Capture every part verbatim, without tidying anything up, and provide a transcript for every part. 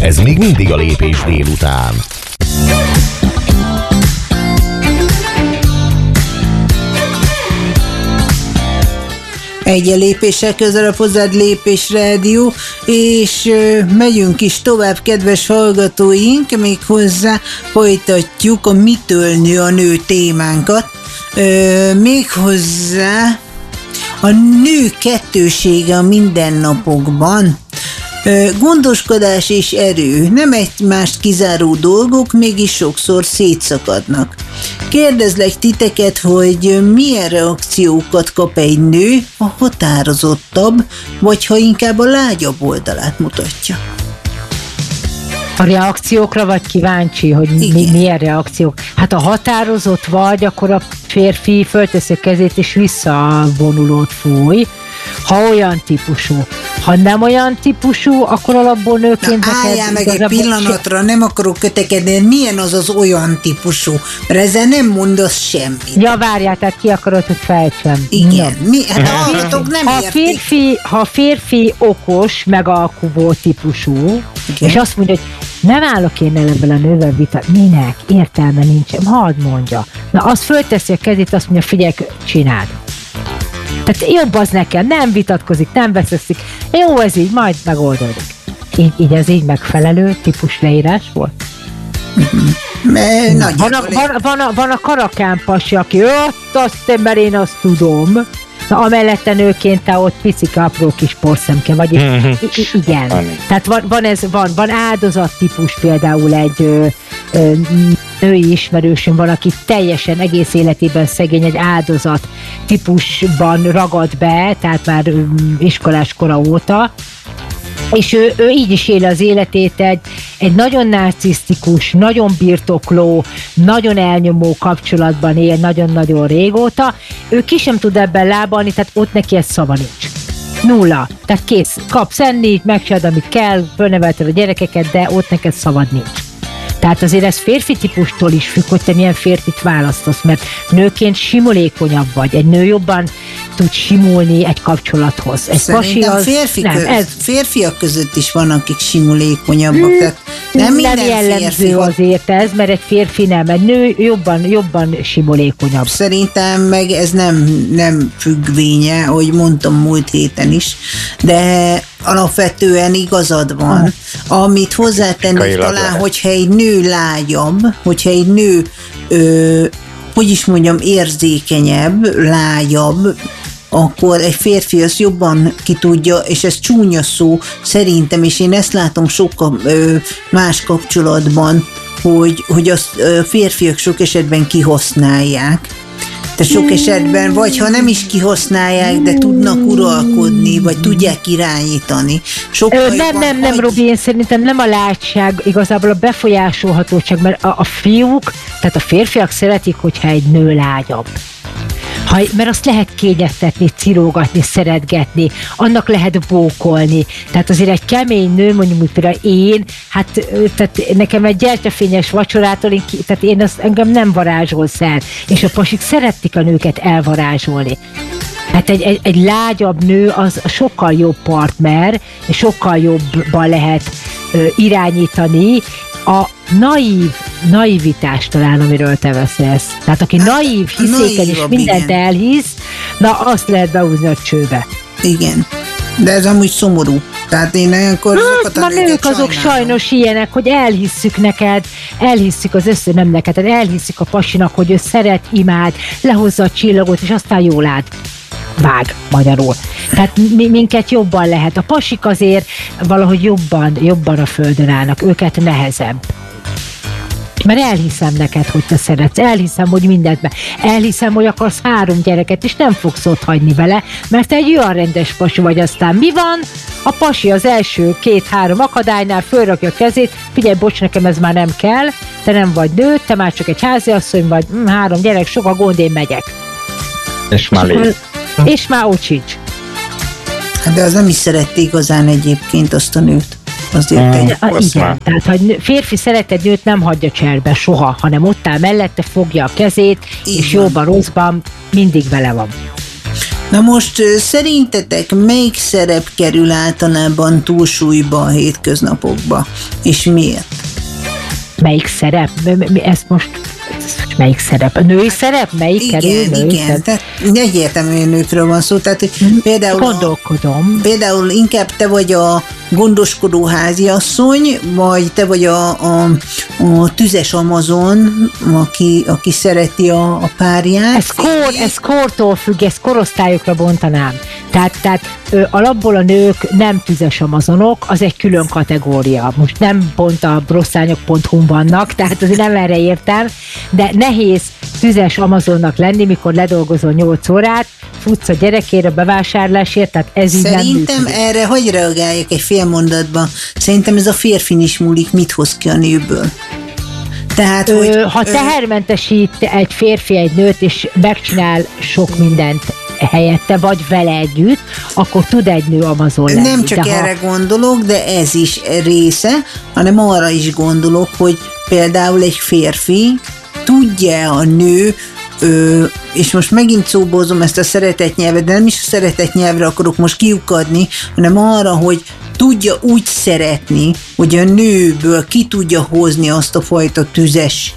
Ez még mindig a Lépés délután. Egy lépéssel közelebb hozzád Lépés Rádió, és megyünk is tovább, kedves hallgatóink, még hozzá folytatjuk a Mitől nő a nő témánkat, méghozzá a nő kettősége a mindennapokban. Gondoskodás és erő nem egymást kizáró dolgok, mégis sokszor szétszakadnak. Kérdezlek titeket, hogy milyen reakciókat kap egy nő, ha határozottabb, vagy ha inkább a lágyabb oldalát mutatja. A reakciókra vagy kíváncsi, hogy mi, milyen reakciók? Hát ha határozott vagy, akkor a férfi fölteszi a kezét és visszavonulót fúj. Ha olyan típusú. Ha nem olyan típusú, akkor alapból nőként... Na álljál meg egy pillanatra, se... nem akarok kötekedni, milyen az az olyan típusú? Mert ezzel nem mondasz semmit. Ja, várjál, tehát ki akarod, hogy fejtsem. Igen, mi, hát a hallgatók nem ha férfi, ha férfi okos, megalkuvó típusú, igen, és azt mondja, hogy nem állok én el ebben a nővel vitát, minek? Értelme nincsen, hadd mondja. Na, azt fölteszi a kezét, azt mondja, figyelj, csináld. Tehát jobb az nekem, nem vitatkozik, nem veszeszik. Jó, ez így, majd megoldódik. Így, így ez így megfelelő típus leírás volt? Mm-hmm. Van a, van, van, a, van a karakán pasi, aki ott azt, mert én azt tudom. Na, amellette nőként te ott picike apró kis porszemke vagy. Mm-hmm. I- igen. Amin. Tehát van, van, ez, van, van áldozattípus, például egy ö, ö, női ismerősöm van, aki teljesen egész életében szegény, egy áldozat típusban ragad be, tehát már ö, iskolás kora óta, és ő, ő így is éli az életét, egy, egy nagyon narcisztikus, nagyon birtokló, nagyon elnyomó kapcsolatban él nagyon-nagyon régóta. Ő ki sem tud ebben lábalni, tehát ott neki ez szava nincs. Nulla. Tehát kész. Kapsz enni, megcsinálod, amit kell, fölnevelted a gyerekeket, de ott neked szavad nincs. Tehát azért ez férfi típustól is függ, hogy te milyen férfit választasz, mert nőként simulékonyabb vagy. Egy nő jobban tud simulni egy kapcsolathoz. Egy Szerintem az, férfi nem, köz, ez, férfiak között is van, akik simulékonyabbak. Tehát nem minden nem jellemző férfi azért ez, mert egy férfi nem, egy nő jobban, jobban simulékonyabb. Szerintem meg ez nem, nem függvénye, ahogy mondtam múlt héten is, de alapvetően igazad van. Amit hozzátennék talán, hogyha egy nő lágyabb, hogyha egy nő ö, hogy is mondjam, érzékenyebb, lágyabb, akkor egy férfi az jobban ki tudja, és ez csúnya szó szerintem, és én ezt látom sokkal ö, más kapcsolatban, hogy, hogy a férfiak sok esetben kihasználják. De sok esetben, vagy ha nem is kihasználják, de tudnak uralkodni, vagy tudják irányítani. Sokkal Ö, nem, nem, nem, Robi, én szerintem nem a látság, igazából a befolyásolhatóság, mert a, a fiúk, tehát a férfiak szeretik, hogyha egy nő lágyabb. Ha, mert azt lehet kényeztetni, cirógatni, szeretgetni, annak lehet bókolni. Tehát azért egy kemény nő, mondjuk, mint például én, hát tehát nekem egy gyertyafényes vacsorától, én, tehát én azt engem nem varázsolsz el. És a pasik szeretik a nőket elvarázsolni. Hát egy, egy, egy lágyabb nő az sokkal jobb partner, és sokkal jobban lehet ö, irányítani, a naív, naivitás talán, amiről te beszélsz. Tehát aki naív, hiszékeny és mindent igen. elhisz, na azt lehet behúzni a csőbe. Igen, de ez amúgy szomorú. Tehát én olyankor hát, a nők azok sajnos ilyenek, hogy elhisszük neked, elhisszük az össze, nem neked, elhisszük a pasinak, hogy ő szeret, imád, lehozza a csillagot, és aztán jól lát. Vág magyarul. Tehát minket jobban lehet. A pasik azért valahogy jobban, jobban a földön állnak, őket nehezebb. Mert elhiszem neked, hogy te szeretsz, elhiszem, hogy mindent be, elhiszem, hogy akarsz három gyereket, és nem fogsz ott hagyni vele, mert te egy olyan rendes pasi vagy. Aztán mi van? A pasi az első két-három akadálynál fölrakja a kezét, figyelj, bocs, nekem ez már nem kell, te nem vagy nő, te már csak egy háziasszony vagy, hm, három gyerek, sok a gond, én megyek. És már lé. És már ocsics. De az nem is szerette igazán egyébként azt a nőt. Azért mm, egy... Igen, tehát ha férfi szeret egy nőt, nem hagyja cserbe soha, hanem ott áll mellette, fogja a kezét, így és van. Jóban, rosszban mindig vele van. Na most szerintetek melyik szerep kerül általában túlsúlyba a hétköznapokba? És miért? Melyik szerep? Ezt most melyik szerep? A női szerep? Melyik igen, kerül? Női igen, szerep? tehát egyértelmű nőkről van szó, tehát például, gondolkodom. A, például inkább te vagy a gondoskodó háziasszony, vagy te vagy a, a, a tüzes amazon, aki, aki szereti a, a párját. Ez, kor, ez kortól függ, ez korosztályokra bontanám. Tehát, tehát ö, alapból a nők nem tüzes amazonok, az egy külön kategória. Most nem pont a rosszányok pont hu vannak, tehát azért nem erre értem, de nehéz tüzes amazonnak lenni, mikor ledolgozol nyolc órát, futsz a gyerekére a bevásárlásért, tehát ez így nem Szerintem működik. erre hogy reagáljak egy fél mondatban? Szerintem ez a férfin is múlik, mit hoz ki a nőből. Tehát, Ö, hogy, ha ö, tehermentesít egy férfi egy nőt, és megcsinál sok mindent helyette, vagy vele együtt, akkor tud egy nő amazon lenni. Nem csak de erre ha... gondolok, de ez is része, hanem arra is gondolok, hogy például egy férfi tudja a nő, Ö, és most megint szóba hozom ezt a szeretetnyelvet, de nem is a szeretetnyelvre akarok most kiukadni, hanem arra, hogy tudja úgy szeretni, hogy a nőből ki tudja hozni azt a fajta tüzes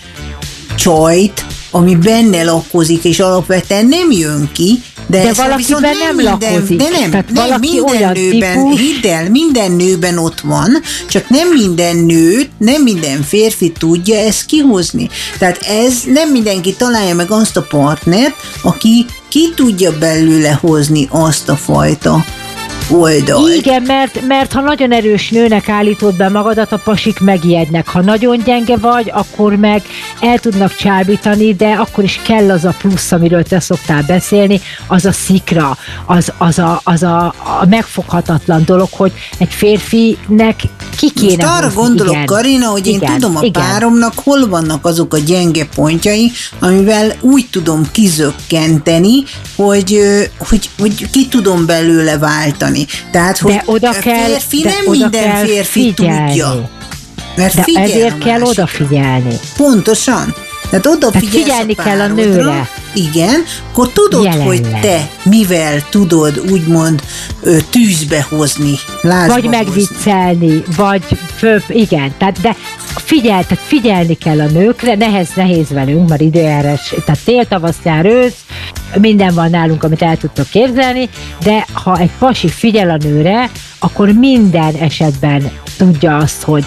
csajt, ami benne lakozik, és alapvetően nem jön ki, de, de valakiben nem, nem minden, lakozik. de nem, Tehát nem minden olyan nőben, típus... hidd el, minden nőben ott van, csak nem minden nőt, nem minden férfi tudja ezt kihozni. Tehát ez nem mindenki találja meg azt a partnert, aki ki tudja belőle hozni azt a fajta oldalt. Igen, mert, mert ha nagyon erős nőnek állítod be magadat, a pasik megijednek. Ha nagyon gyenge vagy, akkor meg el tudnak csábítani, de akkor is kell az a plusz, amiről te szoktál beszélni, az a szikra, az, az, a, az a, a megfoghatatlan dolog, hogy egy férfinek ki kéne Most arra hozni. gondolok, Igen. Karina, hogy én Igen. tudom a Igen. páromnak hol vannak azok a gyenge pontjai, amivel úgy tudom kizökkenteni, hogy, hogy, hogy ki tudom belőle váltani. Tehát, hogy De oda a kell, férfi de nem oda minden kell férfi figyelni. tudja. Mert De figyel ezért a kell másikra. odafigyelni. Pontosan. Tehát odafigyelsz figyelni a kell a párodra, nőre. Igen, akkor tudod, Jelenleg. hogy te mivel tudod úgymond ö, tűzbe hozni, lázba Vagy hozni. megviccelni, vagy föl, igen, tehát de figyel, tehát figyelni kell a nőkre, nehez, nehéz velünk, mert időjárás, tehát tél, tavasz, nyár, ősz, minden van nálunk, amit el tudtok képzelni, de ha egy pasi figyel a nőre, akkor minden esetben tudja azt, hogy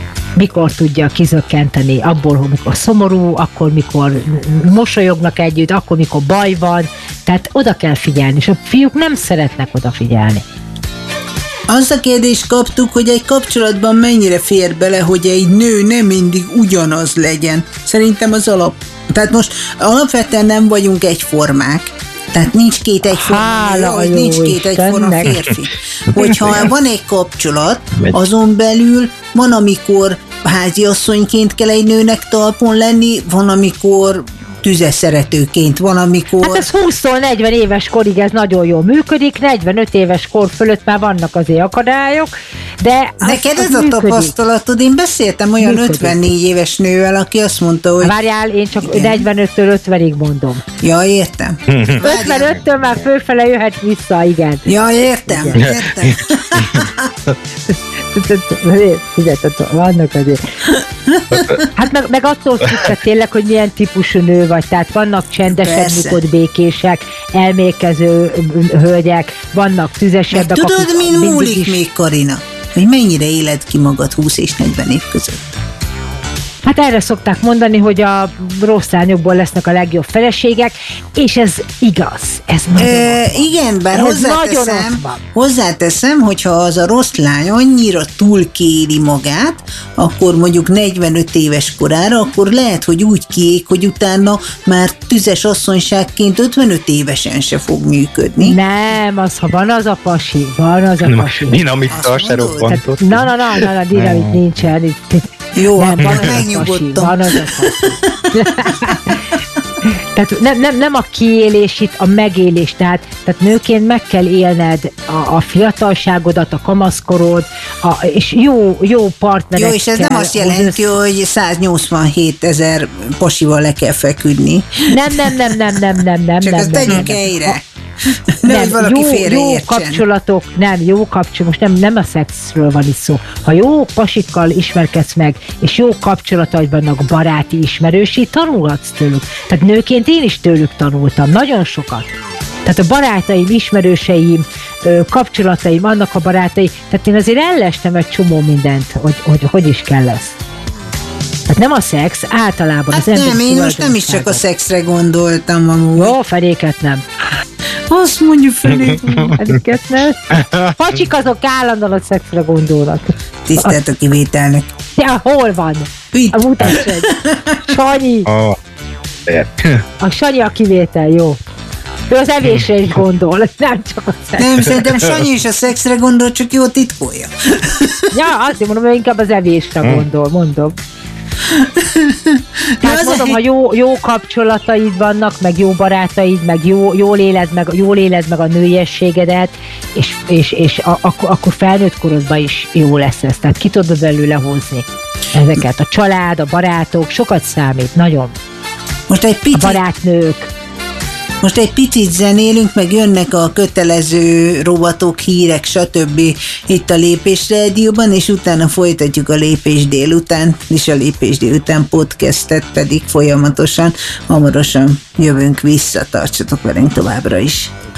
mikor tudja kizökkenteni abból, hogy mikor szomorú, akkor mikor mosolyognak együtt, akkor mikor baj van, tehát oda kell figyelni, és a fiúk nem szeretnek odafigyelni. Azt a kérdést kaptuk, hogy egy kapcsolatban mennyire fér bele, hogy egy nő nem mindig ugyanaz legyen. Szerintem az alap. Tehát most alapvetően nem vagyunk egyformák. Tehát nincs két egyforma nő, Hála hogy jó nincs két egyforma Istennek. férfi. Hogyha van egy kapcsolat, azon belül van, amikor háziasszonyként kell egy nőnek talpon lenni, van, amikor tüzes szeretőként, van, amikor... Hát ez húsztól negyven éves korig ez nagyon jól működik, negyvenöt éves kor fölött már vannak azért akadályok, de az, Neked az ez a működik. tapasztalatod, én beszéltem olyan Működik. ötvennégy éves nővel, aki azt mondta, hogy... Várjál, én csak Igen. negyvenöttől ötvenig mondom. Ja, értem. ötvenöttől már fölfele jöhet vissza, igen. Ja, értem, értem. Figyelj, vannak azért. Hát meg, meg attól függ tényleg, hogy milyen típusú nő vagy. Tehát vannak csendesebb, Persze. nyugodt, békések, elmékező hölgyek, vannak Meg tüzesebbek, tudod, akik min mindig múlik is... még, Karina? Hogy mennyire éled ki magad húsz és negyven év között? Hát erre szokták mondani, hogy a rossz lányokból lesznek a legjobb feleségek, és ez igaz. Ez nagyon E, igen, bár Ez nagyon hozzáteszem, ott van. hozzáteszem, hogyha az a rossz lány annyira túlkéri magát, akkor mondjuk negyvenöt éves korára, akkor lehet, hogy úgy kiég, hogy utána már tüzes asszonyságként ötvenöt évesen se fog működni. Nem, az, ha van az a pasi, van az a pasi. Dinamittal Azt se mondod? robbantott. Na, na, na, na, na, dinamit nincsen. Itt, itt. Jó, nem, akkor van az a pasi, megnyugodtam. van az a pasi. Tehát nem, nem, nem a kiélés itt, a megélés. Tehát, tehát nőként meg kell élned a, a fiatalságodat, a kamaszkorod, a, és jó, jó partnerekkel. Jó, és ez nem azt jelenti, hogy száznyolcvanhét ezer pasival le kell feküdni. Nem, nem, nem, nem, nem, nem, nem. Csak nem, azt nem, tegyük nem. helyre. Nem, nem, valaki jó, jó kapcsolatok, nem, jó kapcsolatok, most nem, nem a szexről van is szó. Ha jó pasikkal ismerkedsz meg, és jó kapcsolataid vannak, baráti ismerősi, tanulhatsz tőlük. Tehát nőként én is tőlük tanultam, nagyon sokat. Tehát a barátaim, ismerőseim, kapcsolataim, annak a barátai, tehát én azért ellestem egy csomó mindent, hogy hogy, hogy is kell lesz. Tehát nem a szex, általában hát az nem, én most nem is csak a szexre gondoltam amúgy. Jó, feléket nem. Azt mondjuk feléket. Feléket nem. Pacsik azok állandóan a szexre gondolnak. Tisztelt a kivételnek. Ja, hol van? Itt. A mutass egy. Sanyi. Oh. A Sanyi a kivétel, jó. Ő az evésre is gondol, nem csak a szexre. Nem, szerintem Sanyi is a szexre gondol, csak jó titkolja. Ja, azt mondom, hogy inkább az evésre gondol, mondom. Tehát mondom, ha jó, jó kapcsolataid vannak, meg jó barátaid, meg jó, jól, éled meg, jól éled meg a nőiességedet, és, és, és a, akkor, akkor felnőtt korodban is jó lesz ez. Tehát ki tudod belőle hozni ezeket. A család, a barátok, sokat számít, nagyon. Most egy picit... A barátnők. Most egy picit zenélünk, meg jönnek a kötelező rovatok, hírek, stb. Itt a Lépés Rádióban, és utána folytatjuk a Lépés délután, és a Lépés délután podcastet pedig folyamatosan, hamarosan jövünk vissza, tartsatok velünk továbbra is.